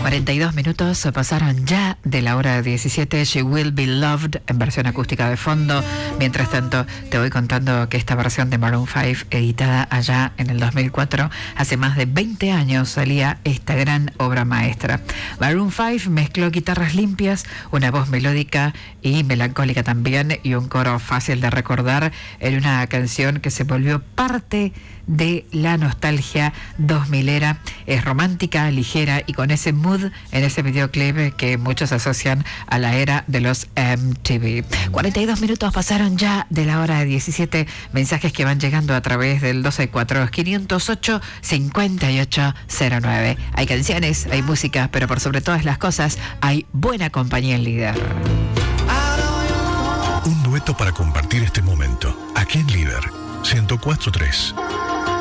42 minutos pasaron ya de la hora 17. She Will Be Loved en versión acústica de fondo. Mientras tanto, te voy contando que esta versión de Maroon 5, editada allá en el 2004, hace más de 20 años salía esta gran obra maestra. Maroon 5 mezcló guitarras limpias, una voz melódica y melancólica también, y un coro fácil de recordar en una canción que se volvió parte de la nostalgia 2000era. Es romántica, ligera y con ese mood en ese videoclip que muchos asocian a la era de los MTV. 42 minutos pasaron ya de la hora de 17. Mensajes que van llegando a través del 264-508-5809. Hay canciones, hay música, pero por sobre todas las cosas hay buena compañía en Líder. Un dueto para compartir este momento. Aquí en Líder 104.3.